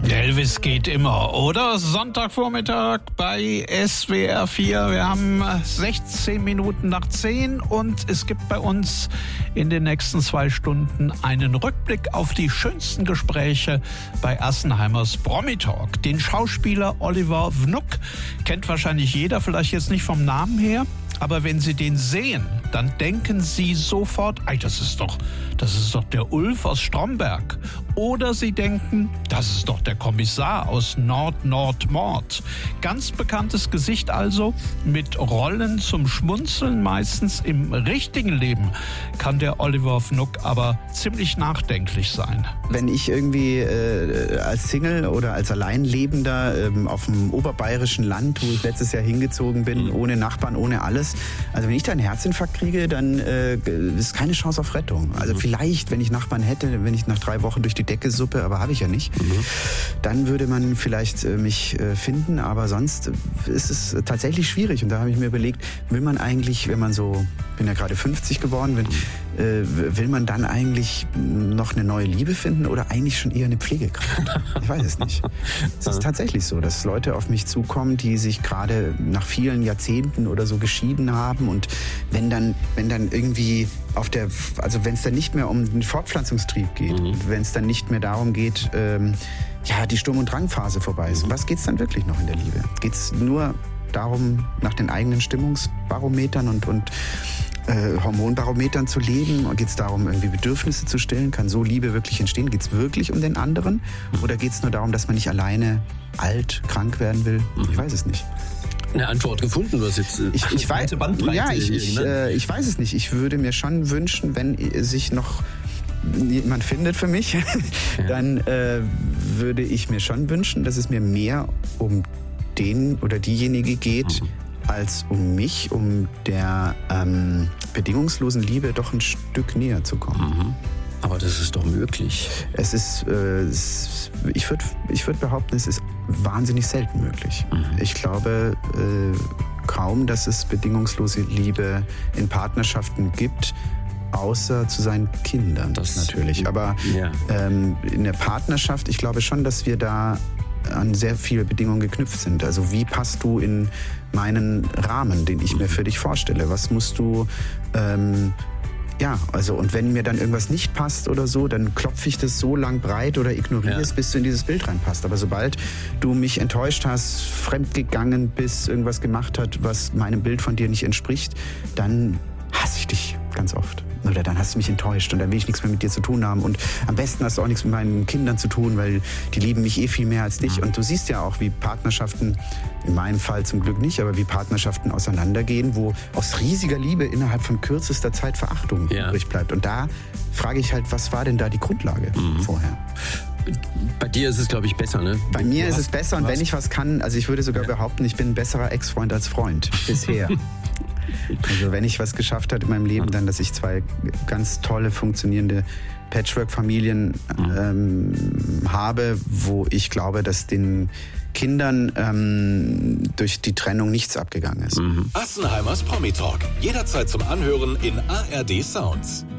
Elvis geht immer, oder? Sonntagvormittag bei SWR 4. Wir haben 16 Minuten nach 10 und es gibt bei uns in den nächsten 2 Stunden einen Rückblick auf die schönsten Gespräche bei Assenheimers Promi-Talk. Den Schauspieler Oliver Wnuk kennt wahrscheinlich jeder, vielleicht jetzt nicht vom Namen her. Aber wenn Sie den sehen, dann denken Sie sofort, das ist doch der Ulf aus Stromberg. Oder Sie denken, das ist doch der Kommissar aus Nord-Nord-Mord. Ganz bekanntes Gesicht also, mit Rollen zum Schmunzeln meistens. Im richtigen Leben kann der Oliver Wnuk aber ziemlich nachdenklich sein. Wenn ich irgendwie als Single oder als Alleinlebender auf dem oberbayerischen Land, wo ich letztes Jahr hingezogen bin, ohne Nachbarn, ohne alles, also wenn ich da einen Herzinfarkt kriege, dann ist keine Chance auf Rettung. Also vielleicht, wenn ich Nachbarn hätte, wenn ich nach 3 Wochen durch die Decke suppe, aber habe ich ja nicht, dann würde man vielleicht mich finden, aber sonst ist es tatsächlich schwierig. Und da habe ich mir überlegt, will man eigentlich, wenn man so, bin ja gerade 50 geworden, will man dann eigentlich noch eine neue Liebe finden oder eigentlich schon eher eine Pflegekraft? Ich weiß es nicht. Es ist tatsächlich so, dass Leute auf mich zukommen, die sich gerade nach vielen Jahrzehnten oder so geschieden haben, und wenn dann irgendwie wenn es dann nicht mehr um den Fortpflanzungstrieb geht, wenn es dann nicht mehr darum geht, die Sturm- und Drangphase vorbei ist. Was geht's dann wirklich noch in der Liebe? Geht's nur darum, nach den eigenen Stimmungsbarometern und Hormonbarometern zu leben? Geht es darum, irgendwie Bedürfnisse zu stillen? Kann so Liebe wirklich entstehen? Geht es wirklich um den anderen? Oder geht es nur darum, dass man nicht alleine alt, krank werden will? Ich weiß es nicht. Eine Antwort gefunden, was jetzt ich weiß, ich weiß es nicht. Ich würde mir schon wünschen, wenn sich noch jemand findet für mich, dann würde ich mir schon wünschen, dass es mir mehr um den oder diejenige geht, als um mich, um der bedingungslosen Liebe doch ein Stück näher zu kommen. Aber das ist doch möglich. Es ist, ich würd behaupten, es ist wahnsinnig selten möglich. Ich glaube kaum, dass es bedingungslose Liebe in Partnerschaften gibt, außer zu seinen Kindern. Das natürlich. Aber in der Partnerschaft, ich glaube schon, dass wir da an sehr viele Bedingungen geknüpft sind. Also wie passt du in meinen Rahmen, den ich mir für dich vorstelle? Was musst du... und wenn mir dann irgendwas nicht passt oder so, dann klopfe ich das so lang breit oder ignoriere es, bis du in dieses Bild reinpasst. Aber sobald du mich enttäuscht hast, fremdgegangen bist, irgendwas gemacht hast, was meinem Bild von dir nicht entspricht, dann hasse ich dich ganz oft. Oder dann hast du mich enttäuscht und dann will ich nichts mehr mit dir zu tun haben. Und am besten hast du auch nichts mit meinen Kindern zu tun, weil die lieben mich viel mehr als dich. Und du siehst ja auch, wie Partnerschaften, in meinem Fall zum Glück nicht, aber wie Partnerschaften auseinandergehen, wo aus riesiger Liebe innerhalb von kürzester Zeit Verachtung übrig bleibt. Und da frage ich halt, was war denn da die Grundlage vorher? Bei dir ist es, glaube ich, besser, ne? Bei mir ist es besser, und wenn ich was kann, also ich würde sogar behaupten, ich bin ein besserer Ex-Freund als Freund bisher. Also wenn ich was geschafft habe in meinem Leben, dann, dass ich 2 ganz tolle, funktionierende Patchwork-Familien habe, wo ich glaube, dass den Kindern durch die Trennung nichts abgegangen ist. Assenheimers Promi-Talk. Jederzeit zum Anhören in ARD Sounds.